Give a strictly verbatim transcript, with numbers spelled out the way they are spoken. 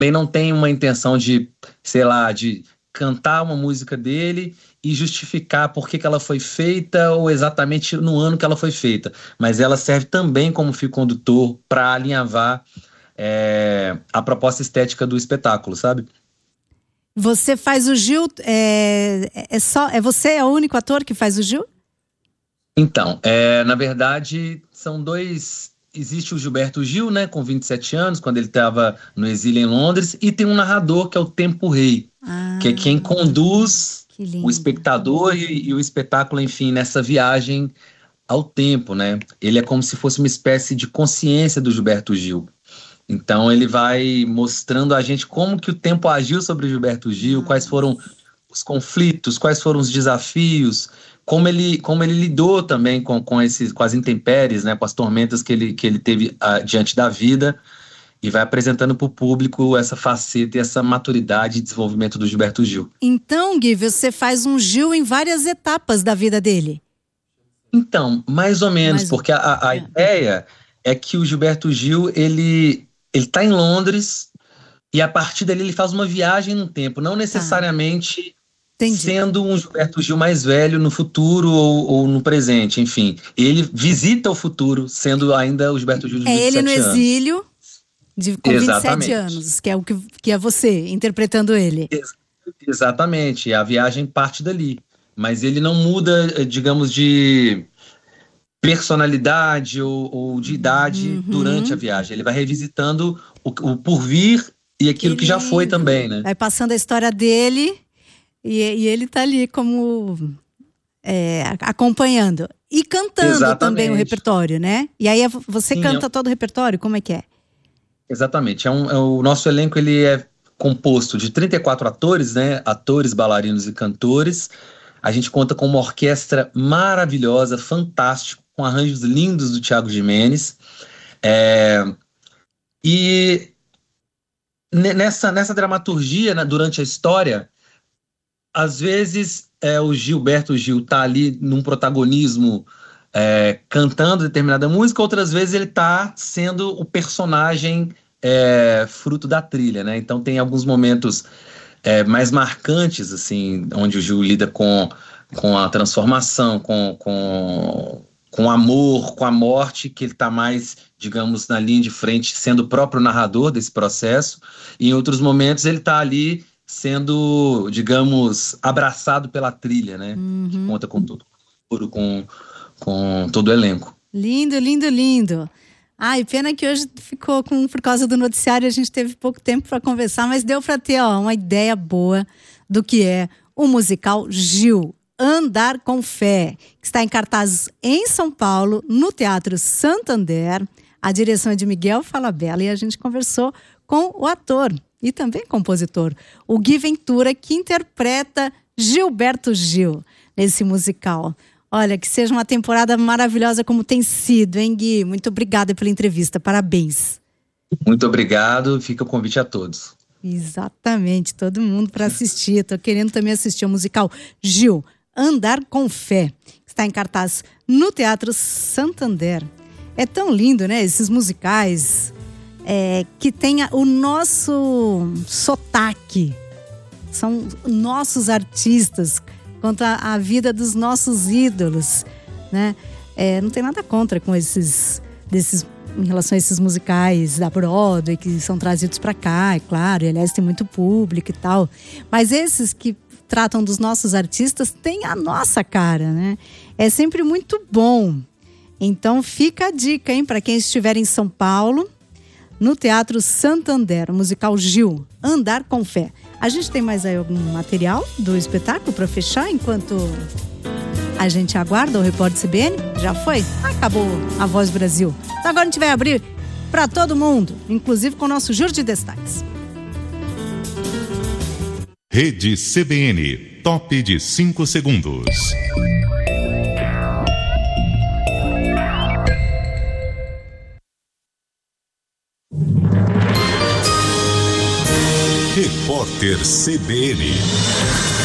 também não tem uma intenção de, sei lá, de cantar uma música dele e justificar por que que ela foi feita ou exatamente no ano que ela foi feita. Mas ela serve também como fio condutor para alinhavar é, a proposta estética do espetáculo, sabe? Você faz o Gil, é, é só, é você é o único ator que faz o Gil? Então, é, na verdade, são dois. Existe o Gilberto Gil, né, com vinte e sete anos, quando ele estava no exílio em Londres, e tem um narrador que é o Tempo Rei, Ah, que é quem conduz que lindo. o espectador e, e o espetáculo, enfim, nessa viagem ao tempo, né? Ele é como se fosse uma espécie de consciência do Gilberto Gil. Então ele vai mostrando a gente como que o tempo agiu sobre o Gilberto Gil, quais foram os conflitos, quais foram os desafios, como ele, como ele lidou também com, com, esses, com as intempéries, né, com as tormentas que ele, que ele teve uh, diante da vida, e vai apresentando para o público essa faceta e essa maturidade e desenvolvimento do Gilberto Gil. Então, Gui, você faz um Gil em várias etapas da vida dele. Então, mais ou menos, Mais porque a, a é. ideia é que o Gilberto Gil, ele ele está em Londres e a partir dali ele faz uma viagem no tempo, não necessariamente Tá. sendo um Gilberto Gil mais velho no futuro ou, ou no presente, enfim. Ele visita o futuro sendo ainda o Gilberto Gil de é vinte e sete anos. É ele no exílio, de, com Exatamente. vinte e sete anos, que é, o que, que é você, interpretando ele. Ex- exatamente, a viagem parte dali. Mas ele não muda, digamos, de personalidade ou, ou de idade Uhum. durante a viagem. Ele vai revisitando o, o porvir e aquilo que, que já foi também, né? Vai passando a história dele e, e ele tá ali como é, acompanhando. E cantando Exatamente. Também o repertório, né? E aí você Sim, canta é... todo o repertório? Como é que é? Exatamente. É um, é o nosso elenco ele é composto de trinta e quatro atores, né? Atores, bailarinos e cantores. A gente conta com uma orquestra maravilhosa, fantástica, com arranjos lindos do Thiago Jimenez. É... E nessa, nessa dramaturgia, né, durante a história, às vezes é, o Gilberto Gil tá ali num protagonismo é, cantando determinada música, outras vezes ele tá sendo o personagem é, fruto da trilha, né? Então tem alguns momentos é, mais marcantes, assim, onde o Gil lida com, com a transformação, com, com, com o amor, com a morte, que ele tá mais, digamos, na linha de frente, sendo o próprio narrador desse processo, e em outros momentos ele tá ali sendo, digamos, abraçado pela trilha, né? Uhum. Que conta com tudo, com, com todo o elenco. Lindo, lindo, lindo. Ai, pena que hoje ficou com, por causa do noticiário, a gente teve pouco tempo para conversar, mas deu para ter ó, uma ideia boa do que é o musical Gil, Andar com Fé, que está em cartaz em São Paulo, no Teatro Santander. A direção é de Miguel Falabella e a gente conversou com o ator e também compositor, o Gui Ventura, que interpreta Gilberto Gil nesse musical. Olha, que seja uma temporada maravilhosa como tem sido, hein, Gui? Muito obrigada pela entrevista, parabéns. Muito obrigado, fica o convite a todos. Exatamente, todo mundo para assistir. Estou querendo também assistir o musical Gil, Andar com Fé, que está em cartaz no Teatro Santander. É tão lindo, né? Esses musicais é, que tem o nosso sotaque. São nossos artistas, conta a vida dos nossos ídolos, né? É, não tem nada contra com esses, desses, em relação a esses musicais da Broadway que são trazidos para cá, é claro, e aliás tem muito público e tal. Mas esses que tratam dos nossos artistas têm a nossa cara, né? É sempre muito bom. Então fica a dica, hein, para quem estiver em São Paulo, no Teatro Santander, o musical Gil, Andar com Fé. A gente tem mais aí algum material do espetáculo para fechar enquanto a gente aguarda o Repórter C B N? Já foi? Acabou a Voz Brasil. Então agora a gente vai abrir para todo mundo, inclusive com o nosso Júri de Destaques. Rede C B N, top de cinco segundos. Repórter C B N.